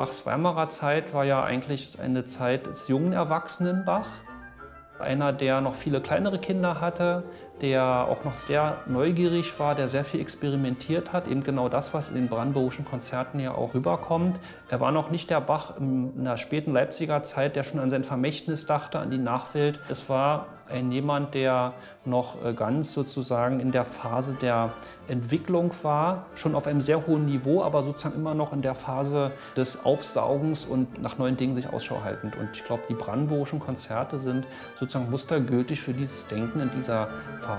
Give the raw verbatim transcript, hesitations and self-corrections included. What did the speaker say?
Bachs Weimarer Zeit war ja eigentlich eine Zeit des jungen Erwachsenen Bach. Einer, der noch viele kleinere Kinder hatte, der auch noch sehr neugierig war, der sehr viel experimentiert hat. Eben genau das, was in den brandenburgischen Konzerten ja auch rüberkommt. Er war noch nicht der Bach in der späten Leipziger Zeit, der schon an sein Vermächtnis dachte, an die Nachwelt. Es war ein jemand, der noch ganz sozusagen in der Phase der Entwicklung war, schon auf einem sehr hohen Niveau, aber sozusagen immer noch in der Phase des Aufsaugens und nach neuen Dingen sich Ausschau haltend. Und ich glaube, die brandenburgischen Konzerte sind sozusagen mustergültig für dieses Denken in dieser Phase.